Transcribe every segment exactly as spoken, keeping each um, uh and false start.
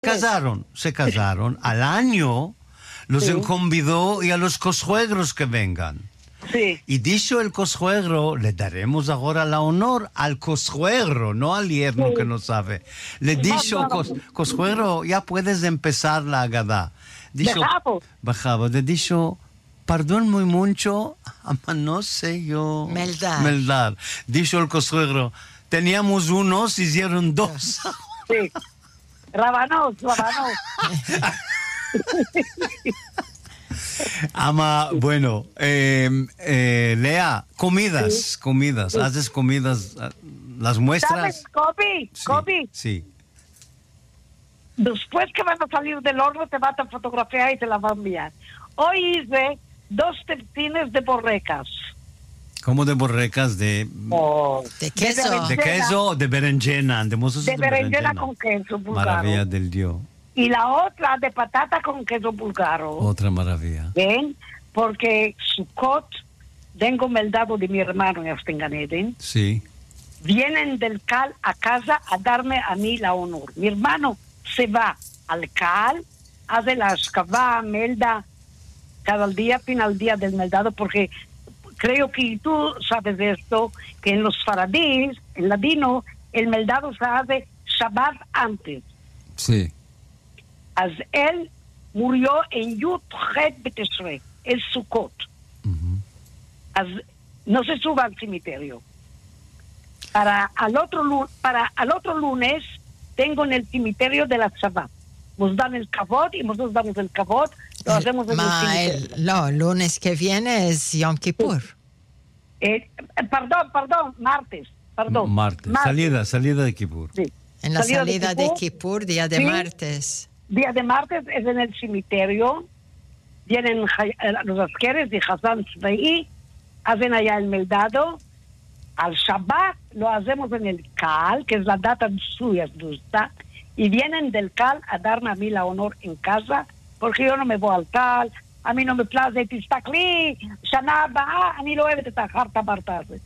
casaron, se casaron. Al año los Sí. convidó y a los consuegros que vengan. Sí. Y dicho el consuegro, le daremos ahora la honor al consuegro, no al yerno Sí. que no sabe. Le dijo, cos, consuegro, ya puedes empezar la agadá. Dijo, Bajabo. bajabo, le dijo, perdón muy mucho, ama no sé yo. Meldar. Meldar. Dijo el consuegro, teníamos unos, hicieron dos. Sí. Rabanos, rabanos. Ama, bueno, eh, eh, Lea, comidas, Sí. comidas, Sí. haces comidas, las muestras. ¿Sabes, Kobe? Sí, Kobe, sí. después que van a salir del horno te van a fotografiar y te la van a enviar. Hoy hice dos tortines de borrecas. Como de borrecas de, Oh. De queso. de queso, de berenjena, de mozos De berenjena con queso búlgaro. Maravilla del Dios, Y la otra de patata con queso búlgaro. otra maravilla. ¿Ven? Porque Sukkot, tengo meldado de mi hermano en Astenganeden, Sí, vienen del Cal a casa a darme a mí la honor. Mi hermano se va al Cal, hace la escabá, melda, cada día, final día del meldado, porque creo que tú sabes de esto, que en los faradís, en ladino, el meldado se hace Shabbat antes. sí. As él murió en Yud Het Beteshre, el Sukkot. Ujú. As, no se suba al cementerio. Para al otro lu- para al otro lunes tengo en el cementerio de la Shabbat. Nos dan el kavod y nosotros damos el kavod, lo hacemos en Ma el cementerio. el, no, lunes que viene es Yom Kippur. Eh, eh, perdón, perdón, martes, perdón. Martes, salida, salida de Kippur. Sí. En la Salida de salida de Kippur. Kippur, día de Sí. martes. Día de martes es en el cementerio, vienen jay- eh, los asqueres de Hassan Tzvei, hacen allá el meldado. Al Shabbat lo hacemos en el Cal, que es la data suya, justa, y vienen del Cal a darme a mí la honor en casa, porque yo no me voy al Cal, a mí no me place Tistakli, Shana Ba'a, a mí lo debe de tajar tabartarse.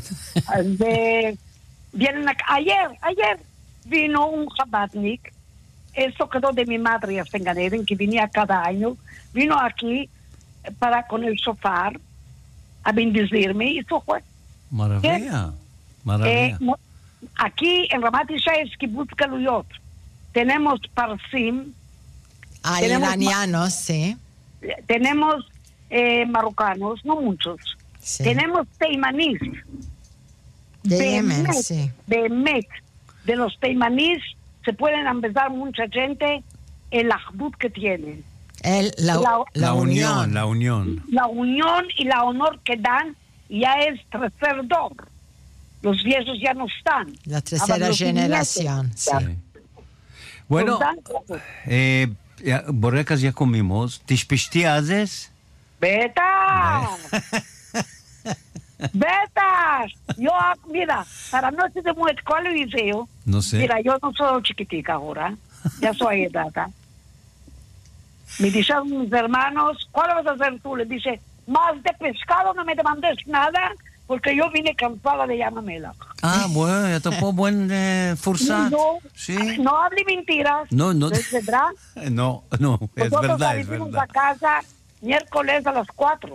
De- Vienen acá. Ayer, ayer vino un Chabadnik. Esto quedó de mi madre hasta en Ganeden, que venía cada año. Vino aquí eh, para con el sofá a bendecirme y eso fue. Maravilla, Eh, maravilla. no- aquí en Ramat Isha es Kibbutz Galuyot. Tenemos Parsim, Hay Tenemos iranianos, sí. eh, tenemos eh, marrocanos, no muchos. sí. Tenemos teimanís. De Yemen, Behemet, sí. Behemet. De los teimanís se pueden empezar mucha gente el ahdut que tienen. El, la, La- la La unión, unión. la unión. La unión y la honor que dan ya es tercer dor. Los viejos ya no están. La Ahora tercera los generación. nietos. Sí. Sí. Bueno, Nos dan todo. eh, ya, borrecas ya comimos. ¿Tishpishti haces? ¡Beta! ¡Beta! Yo, mira, para no se de muerte, ¿cuál es el deseo? No sé. Mira, yo no soy chiquitica ahora, ya soy edad. Me dicen mis hermanos, ¿cuál vas a hacer tú? Le dice, más de pescado no me demandes nada, porque yo vine cansada de llamamela. Ah, bueno, ya topó buen eh, Fursat. No, Sí. no hable mentiras. No, no. ¿Es verdad? No, no, es Nosotros verdad, es salimos verdad. a casa miércoles a las cuatro.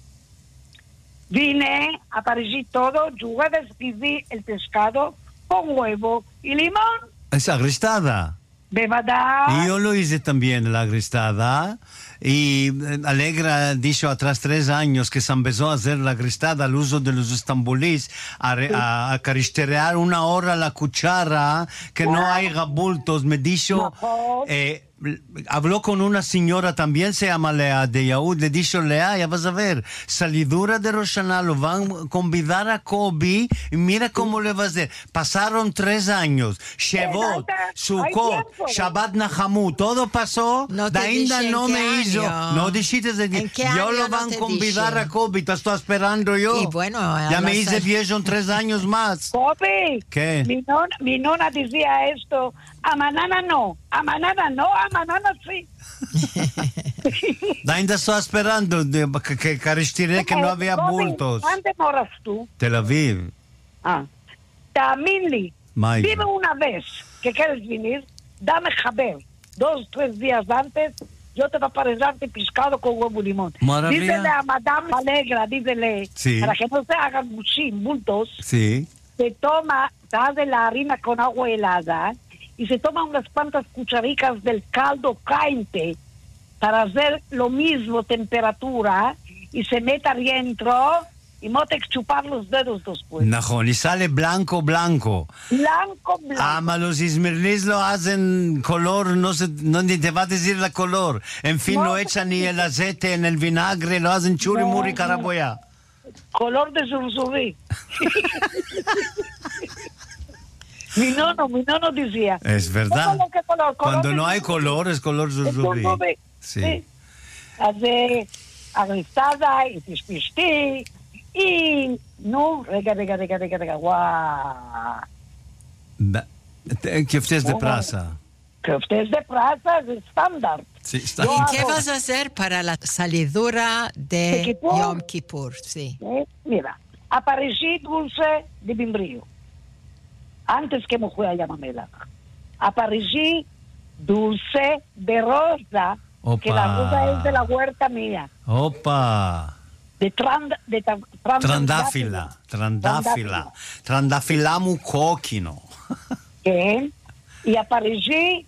Vine, aparecí todo, jugué, describí el pescado con huevo y limón. Es agristada. Bebada. Y yo lo hice también, la agristada. Y eh, Alegra dicho atrás tres años que se empezó a hacer la agristada al uso de los estambulís, a, re- a, a caristerear una hora la cuchara, que no hay bultos. Me dijo, No. eh, habló con una señora, también se llama Lea, de Yahud, le dijo, Lea, ya vas a ver, salidura de Rosh Hashanah, lo van a convidar a Kobe, y mira cómo le va a hacer. Pasaron tres años, Shevot, Hay Sukkot, tiempo. Shabbat Nahamu, todo pasó, No te ainda dije en no qué me hizo, año. no dijiste, de- ¿En qué yo año lo no van te a convidar dije? a Kobe, te estoy esperando yo. Y bueno, a ya la me hice sal- viejo en tres años más. Kobe, ¿Qué? Mi, non- mi nona decía esto, a manana no, a manana no, a manana sí. Ainda estoy esperando de, que, que caristiré que no había Kobe, bultos. ¿dónde moras tú? Tel Aviv. Ah. Tamili, Maiza. dime una vez que quieres venir, dame jaber. dos, tres días antes, yo te va a aparecerte pescado con huevo y limón. Maravilla. Dísele a Madame Alegra, dísele, Sí. para que no se hagan muchín, bultos, Sí. se toma, se hace la harina con agua helada y se toman unas cuantas cucharicas del caldo caliente para hacer lo mismo temperatura y se mete adentro y no te chupar los dedos después. Najón, y sale blanco, blanco. Blanco, blanco. Ah, ma los ismerlis lo hacen color, no sé, no ni te va a decir la color. En fin, No, no echan ni el aceite en el vinagre, lo hacen churi, No, muri, no. caraboya. Color de sursurí. mi nono, mi nono decía. Es verdad. ¿Cómo que color? Color Cuando de no hay sursurí. color, es color Es zuzubí. sursurí. Sí. Sí. Hace agristada y pispistí y no, rega, rega, rega, rega, rega, guau. Da- te- Que ustedes de Oh. plaza. Que ustedes de plaza es estándar. Sí, está. Yo ¿Y qué hago- vas a hacer para la salidura ¿De de Kippur? Yom Kippur? Sí. ¿Eh? Mira, aparecí dulce de bimbrío. Antes que me fui a Yamamela. Aparecí dulce de rosa, Opa. que la rosa es de la huerta mía. Opa. De, trand, de tra- trand- Trandafila. Trandafila. Trandafilamu coquino. ¿Qué? Y aparecí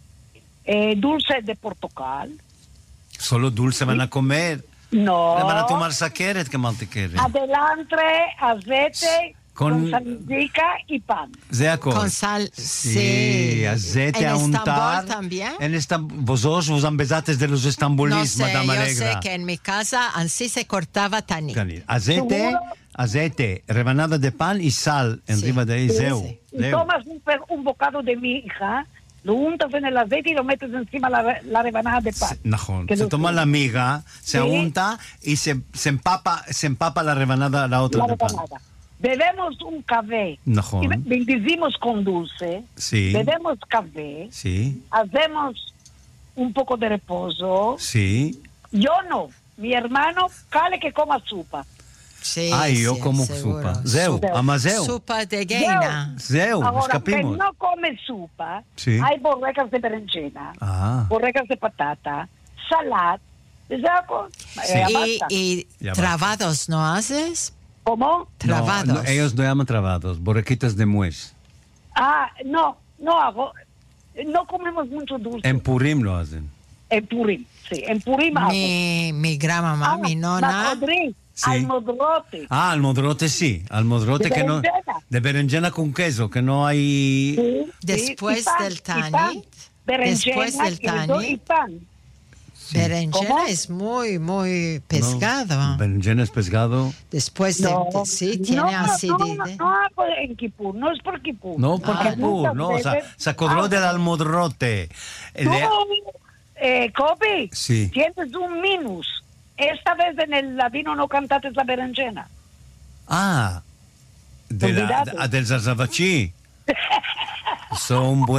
eh, dulce de portugal. Solo dulce van a comer. No. Le van a tomar saqueret, que mal te quiere. Adelante, aceite, Con- con, salchicha y pan. Zeakot. Con sal, Sí, sí. aceite ¿En a untar. Estambul también? En Estambul. Vosotros vos ambezates de los No estambulis, sé, Madame yo Alegra. sé que en mi casa así se cortaba taní. Cani- Aceite, ¿Seguro? aceite, rebanada de pan y sal encima de ahí. sí, Zeu. sí. Y Zeu. tomas un, pe- un bocado de mi hija, lo untas en el aceite y lo metes encima la, re- la rebanada de pan. Se- Najón. Que Se lo- toma la miga, se Sí. unta y se, se empapa se empapa la rebanada, la otra La de pan. rebanada. Bebemos un café. Najón. Y be- bendecimos con dulce. Sí. Bebemos café. Sí, Hacemos un poco de reposo. sí. Yo no. Mi hermano, cale que coma sopa. Sí, Ay, yo sí, como seguro. sopa. Zeu, Zeu. ama zeu. Sopa de gueina. Zeu, Ahora, que escapimos. no come sopa, Sí. hay borrecas de berenjena, Ah. borrecas de patata, salad, ¿saco? Sí. Eh, Y, basta. y Ya basta. trabados, ¿no haces? ¿Cómo? Trabados. No, no, ellos no llaman trabados, borrequitas de muez. Ah, no, no hago. No comemos mucho dulce. En Purim lo hacen. En Purim, sí, en Purim hago. Mi, mi gran mamá, Ah, mi nona. macodrí, Sí. almodrote. Ah, almodrote sí, almodrote De que no... berenjena. De berenjena con queso, que no hay... Sí, Después sí, y pan, del y tanit, pan. Berenjena, después del queso tanit. y pan. Berenjena ¿Cómo? es muy, muy pescado. No, berenjena es pescado. Después de, No, sí, tiene no, no, acidez. no hago en Kipur, no es por Kipur. No, por Ah, Kipur, muchas no, o sea, veces se acordó hago. del almodrote. Tú, Le- eh, Kobe, Sí. tienes un minus. Esta vez en el ladino no cantaste la berenjena. Ah, de la, Olvídate. de- del Zarzavachi. Son